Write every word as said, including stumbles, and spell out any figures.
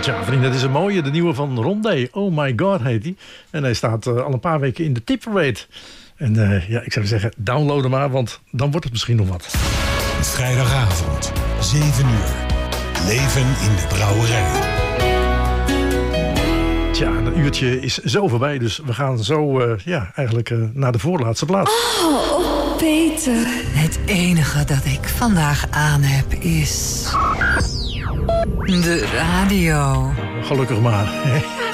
Tja, vrienden, dat is een mooie. De nieuwe van Rondé. Oh My God heet hij. En hij staat uh, al een paar weken in de tipparade. En uh, ja, ik zou zeggen, download hem maar, want dan wordt het misschien nog wat. Vrijdagavond, zeven uur. Leven in de brouwerij. Tja, een uurtje is zo voorbij, dus we gaan zo uh, ja, eigenlijk uh, naar de voorlaatste plaats. Oh, Peter. Het enige dat ik vandaag aan heb is... de radio. Gelukkig maar.